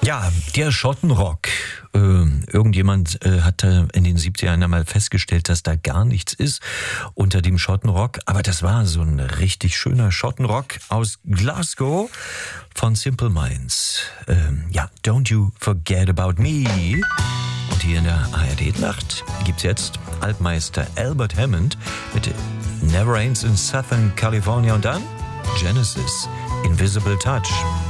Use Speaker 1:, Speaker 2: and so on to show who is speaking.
Speaker 1: Ja, der Schottenrock. Irgendjemand hatte in den 70ern einmal festgestellt, dass da gar nichts ist unter dem Schottenrock. Aber das war so ein richtig schöner Schottenrock aus Glasgow von Simple Minds. Ja, Don't You Forget About Me. Und hier in der ARD-Nacht gibt's jetzt Altmeister Albert Hammond mit Never Rains in Southern California und dann Genesis, Invisible Touch.